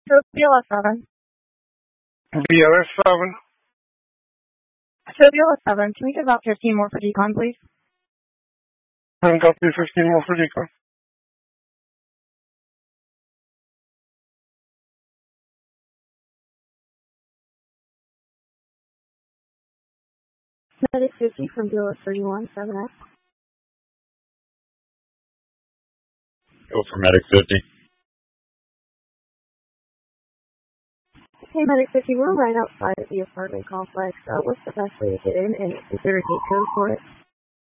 So Viola 7. BLS7. So Viola 7, can we get about 15 more for decon, please? And copy 15 more for decon. Medic 50 from Viola 31, 7X. Go for Medic 50. Hey, Medic 50, we're right outside of the apartment complex. What's the best way to get in, and is there a gate code for it?